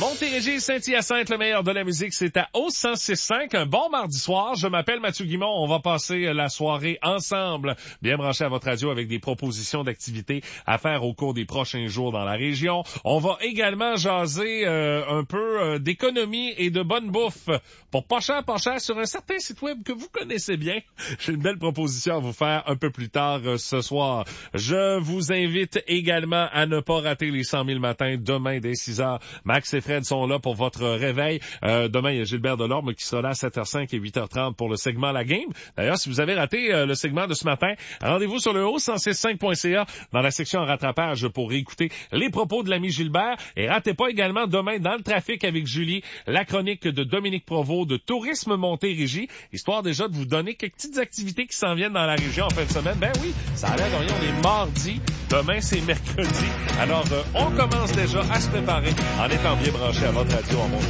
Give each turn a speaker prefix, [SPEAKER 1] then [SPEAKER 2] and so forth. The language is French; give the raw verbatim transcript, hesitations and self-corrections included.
[SPEAKER 1] Montérégie, Saint-Hyacinthe, le meilleur de la musique, c'est à O cent six cinq. Un bon mardi soir. Je m'appelle Mathieu Guimond. On va passer la soirée ensemble, bien branché à votre radio avec des propositions d'activités à faire au cours des prochains jours dans la région. On va également jaser euh, un peu euh, d'économie et de bonne bouffe. Pour pas cher, pas cher, sur un certain site web que vous connaissez bien. J'ai une belle proposition à vous faire un peu plus tard euh, ce soir. Je vous invite également à ne pas rater les cent mille matins demain dès six heures. Max et Fred sont là pour votre réveil. Euh, demain, il y a Gilbert Delorme qui sera là à sept heures cinq et huit heures trente pour le segment La Game. D'ailleurs, si vous avez raté euh, le segment de ce matin, rendez-vous sur le o cent six cinq point c a dans la section rattrapage pour écouter les propos de l'ami Gilbert. Et ratez pas également demain dans le trafic avec Julie, la chronique de Dominique Provost de Tourisme Montérégie, histoire déjà de vous donner quelques petites activités qui s'en viennent dans la région en fin de semaine. Ben oui, ça a l'air de rien, on est mardi, demain c'est mercredi. Alors, euh, on commence déjà à se préparer en étant bien branché à votre radio en Montérégie.